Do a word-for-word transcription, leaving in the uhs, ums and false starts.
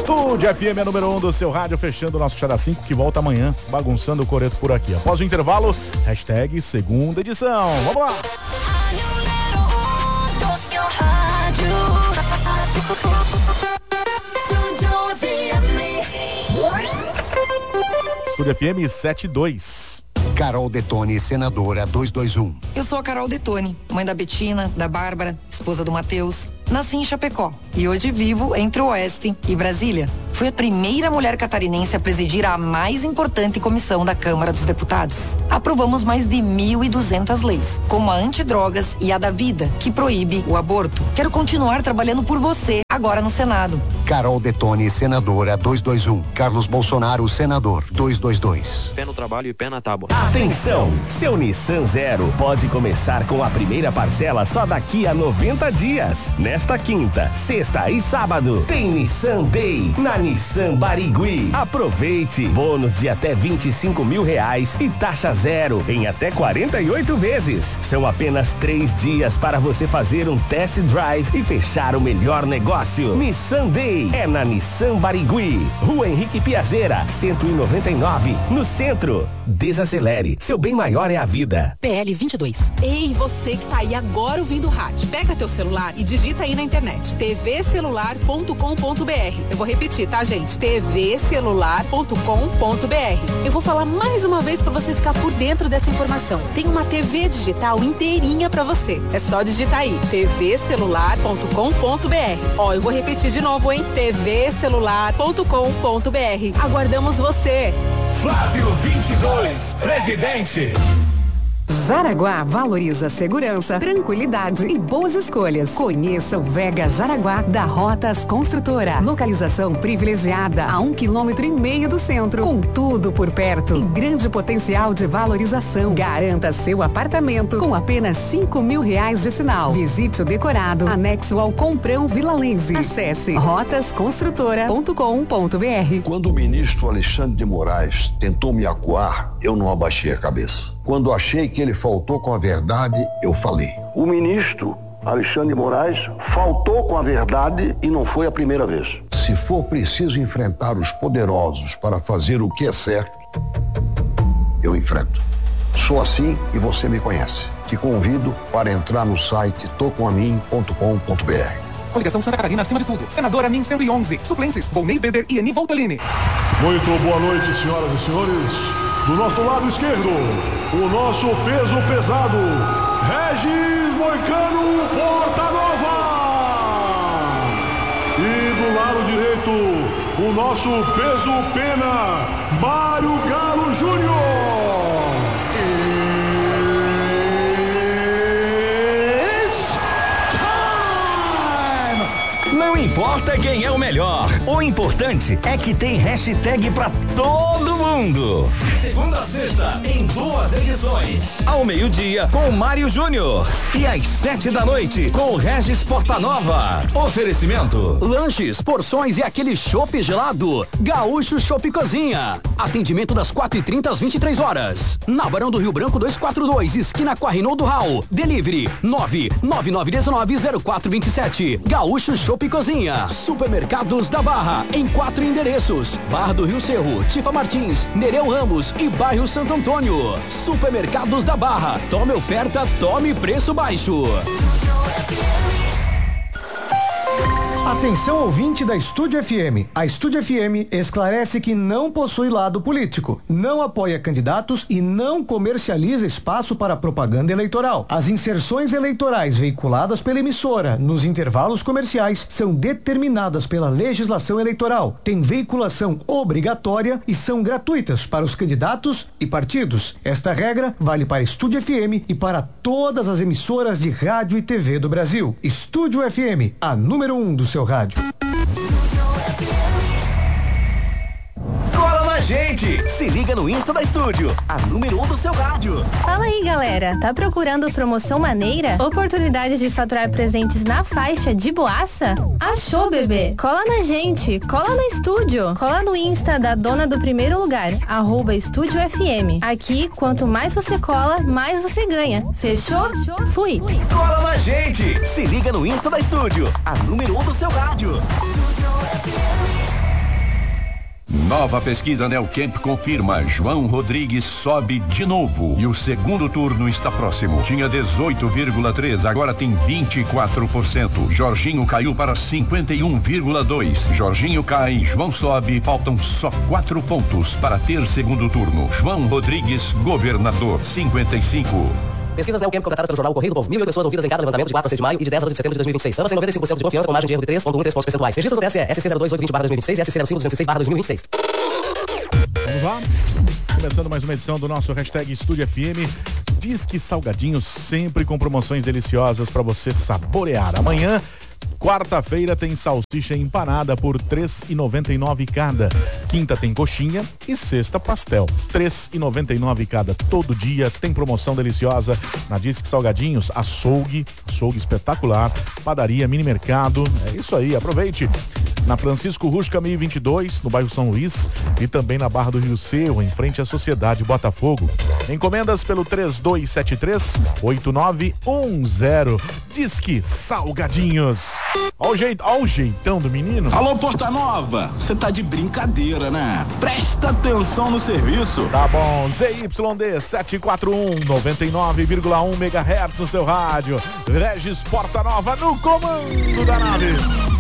Estúdio F M é número um do seu rádio, fechando o nosso Chá das cinco, que volta amanhã, bagunçando o coreto por aqui. Após o intervalo, hashtag segunda edição. Vamos lá! Estúdio F M sete dois. Carol Detone, senadora duzentos e vinte e um. Eu sou a Carol Detone, mãe da Betina, da Bárbara, esposa do Matheus. Nasci em Chapecó e hoje vivo entre o Oeste e Brasília. Fui a primeira mulher catarinense a presidir a mais importante comissão da Câmara dos Deputados. Aprovamos mais de mil e duzentas leis, como a antidrogas e a da vida, que proíbe o aborto. Quero continuar trabalhando por você, agora no Senado. Carol Detone, senadora duzentos e vinte e um. Carlos Bolsonaro, senador duzentos e vinte e dois. Pé no trabalho e pé na tábua. Atenção! Seu Nissan Zero pode começar com a primeira parcela só daqui a noventa dias. Nesta quinta, sexta e sábado, tem Nissan Day na Nissan Barigui. Aproveite! Bônus de até vinte e cinco mil reais e taxa zero em até quarenta e oito vezes. São apenas três dias para você fazer um test drive e fechar o melhor negócio. Nissan Day é na Nissan Barigui, Rua Henrique Piazeira, cento e noventa e nove, no centro. Desacelere, seu bem maior é a vida. P L vinte e dois. Ei, você que tá aí agora ouvindo o rádio, pega teu celular e digita aí na internet, t v celular ponto com ponto b r. Eu vou repetir, tá, gente? t v celular ponto com ponto b r. Eu vou falar mais uma vez pra você ficar por dentro dessa informação. Tem uma T V digital inteirinha pra você. É só digitar aí, t v celular ponto com ponto b r. Ó, eu vou repetir de novo, hein? t v celular ponto com ponto b r. Aguardamos você. Flávio vinte e dois, presidente. Jaraguá valoriza segurança, tranquilidade e boas escolhas. Conheça o Vega Jaraguá da Rotas Construtora. Localização privilegiada a um quilômetro e meio do centro, com tudo por perto e grande potencial de valorização. Garanta seu apartamento com apenas cinco mil reais de sinal. Visite o decorado anexo ao Comprão Vila Lense. Acesse rotas construtora ponto com ponto b r. Quando o ministro Alexandre de Moraes tentou me acuar, eu não abaixei a cabeça. Quando achei que ele faltou com a verdade, eu falei. O ministro Alexandre de Moraes faltou com a verdade e não foi a primeira vez. Se for preciso enfrentar os poderosos para fazer o que é certo, eu enfrento. Sou assim e você me conhece. Te convido para entrar no site tocomamin ponto com ponto b r. Coligação Santa Catarina acima de tudo. Senadora Min cento e onze. Suplentes, Volney Weber e Eni Voltolini. Muito boa noite, senhoras e senhores. Do nosso lado esquerdo, o nosso peso pesado, Regis Moicano Porta Nova. E do lado direito, o nosso peso pena, Mário Galo Júnior. Não importa quem é o melhor, o importante é que tem hashtag pra todo mundo. Segunda a sexta, em duas edições. Ao meio-dia, com o Mário Júnior. E às sete da noite, com o Regis Portanova. Oferecimento: lanches, porções e aquele chopp gelado. Gaúcho Chopp Cozinha. Atendimento das quatro e trinta às vinte e três horas. Na Barão do Rio Branco duzentos e quarenta e dois, esquina com a Reinaldo Rau. Delivery nove nove nove um nove zero quatro dois sete. Gaúcho Chopp Cozinha. Supermercados da Barra, em quatro endereços: Barra do Rio Cerro, Tifa Martins, Nereu Ramos e Bairro Santo Antônio. Supermercados da Barra. Tome oferta, tome preço baixo. Atenção ouvinte da Estúdio F M. A Estúdio F M esclarece que não possui lado político, não apoia candidatos e não comercializa espaço para propaganda eleitoral. As inserções eleitorais veiculadas pela emissora nos intervalos comerciais são determinadas pela legislação eleitoral, têm veiculação obrigatória e são gratuitas para os candidatos e partidos. Esta regra vale para Estúdio F M e para todas as emissoras de rádio e T V do Brasil. Estúdio F M, a número um do seu rádio. Cola na gente! Se liga no Insta da Estúdio, a número um do seu rádio. Fala aí, galera. Tá procurando promoção maneira? Oportunidade de faturar presentes na faixa de boaça? Achou, bebê? Cola na gente, cola na Estúdio. Cola no Insta da dona do primeiro lugar, arroba Estúdio F M. Aqui, quanto mais você cola, mais você ganha. Fechou? Fui. Cola na gente! Se liga no Insta da Estúdio, a número um do seu rádio. Nova pesquisa Neocamp confirma, João Rodrigues sobe de novo e o segundo turno está próximo. Tinha dezoito vírgula três, agora tem vinte e quatro por cento. Jorginho caiu para cinquenta e um vírgula dois. Jorginho cai, João sobe, faltam só quatro pontos para ter segundo turno. João Rodrigues, governador, cinquenta e cinco. Pesquisas Neocamp completadas pelo jornal Correio do Povo. Mil e oito pessoas ouvidas em cada levantamento de quatro a seis de maio e de dez a doze de setembro de dois mil e vinte e seis. Ambas em noventa e cinco por cento de confiança, com margem de erro de três vírgula um pontos percentuais. Registros do T S E, S C zero dois oito vinte barra dois mil e vinte e seis e S C zero cinco duzentos e seis barra dois mil e vinte e seis. Vamos lá? Começando mais uma edição do nosso hashtag Estúdio F M. Disque Salgadinhos, sempre com promoções deliciosas para você saborear. Amanhã, quarta-feira, tem salsicha empanada por três reais e noventa e nove cada. Quinta tem coxinha e sexta pastel. três reais e noventa e nove cada. Todo dia tem promoção deliciosa na Disque Salgadinhos. Açougue, açougue espetacular, padaria, mini mercado. É isso aí, aproveite. Na Francisco Rusca mil e vinte e dois, no bairro São Luís, e também na Barra do Rio Cerro, em frente à Sociedade Botafogo. Encomendas pelo três dois sete três oito nove um zero. Disque Salgadinhos. Olha o, jeito, olha o jeitão do menino. Alô, Porta Nova, você tá de brincadeira, né? Presta atenção no serviço. Tá bom, Z Y D sete quatro um, noventa e nove vírgula um megahertz no seu rádio. Regis Porta Nova no comando da nave.